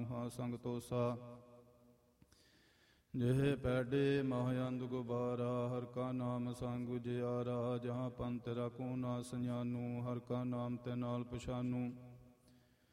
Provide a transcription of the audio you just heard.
ਮੂਹਾ ਸੰਗ ਤੋਸਾ। ਜਿਹੇ ਪੈਡੇ ਮਹਾਯੰਦ ਗੁਬਾਰਾ, ਹਰ ਕਾ ਨਾਮ ਸੰਗ ਉਜਿਆਰਾ। ਜਹਾਂ ਪੰਥ ਤੇਰਾ ਕੋ ਨਾ ਸਜਾਨੂ, ਹਰ ਕਾ ਨਾਮ ਤੇ ਨਾਲ ਪਛਾਨੂ।